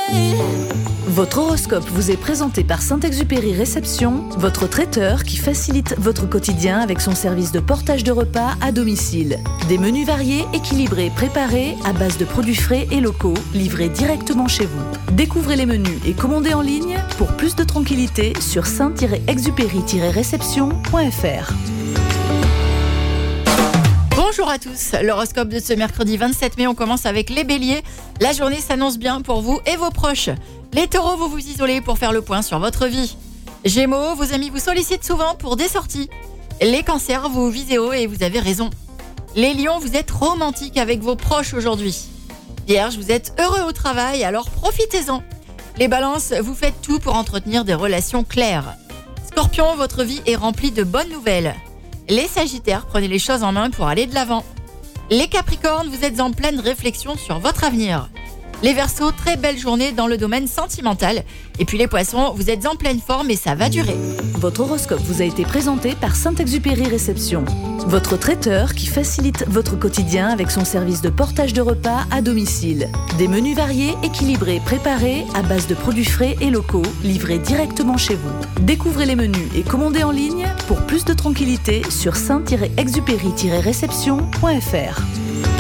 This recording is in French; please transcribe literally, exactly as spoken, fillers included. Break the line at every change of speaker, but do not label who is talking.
Votre horoscope vous est présenté par Saint-Exupéry Réception, votre traiteur qui facilite votre quotidien avec son service de portage de repas à domicile. Des menus variés, équilibrés, préparés à base de produits frais et locaux, livrés directement chez vous. Découvrez les menus et commandez en ligne pour plus de tranquillité sur saint exupéry réception point f r.
Bonjour à tous, l'horoscope de ce mercredi vingt-sept mai, on commence avec les béliers. La journée s'annonce bien pour vous et vos proches. Les taureaux, vous vous isolez pour faire le point sur votre vie. Gémeaux, vos amis vous sollicitent souvent pour des sorties. Les cancers, vous visez haut et vous avez raison. Les lions, vous êtes romantiques avec vos proches aujourd'hui. Vierge, vous êtes heureux au travail, alors profitez-en. Les balances, vous faites tout pour entretenir des relations claires. Scorpion, votre vie est remplie de bonnes nouvelles. Les sagittaires, prenez les choses en main pour aller de l'avant. Les capricornes, vous êtes en pleine réflexion sur votre avenir. Les verseaux, très belle journée dans le domaine sentimental. Et puis les poissons, vous êtes en pleine forme et ça va durer.
Votre horoscope vous a été présenté par Saint-Exupéry Réception, votre traiteur qui facilite votre quotidien avec son service de portage de repas à domicile. Des menus variés, équilibrés, préparés à base de produits frais et locaux, livrés directement chez vous. Découvrez les menus et commandez en ligne pour plus de tranquillité sur saint exupéry réception point f r.